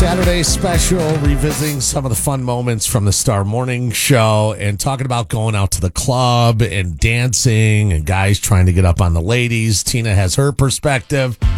Saturday special, revisiting some of the fun moments from the Star Morning Show and talking about going out to the club and dancing and guys trying to get up on the ladies. Tina has her perspective.